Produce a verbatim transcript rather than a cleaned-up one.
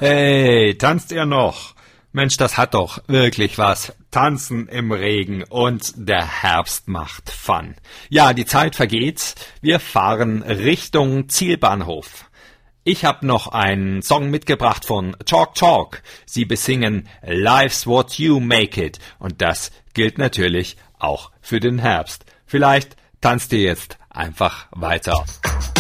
Hey, tanzt ihr noch? Mensch, das hat doch wirklich was. Tanzen im Regen und der Herbst macht Fun. Ja, die Zeit vergeht. Wir fahren Richtung Zielbahnhof. Ich habe noch einen Song mitgebracht von Chalk Talk. Sie besingen Life's What You Make It. Und das gilt natürlich auch für den Herbst. Vielleicht tanzt ihr jetzt einfach weiter.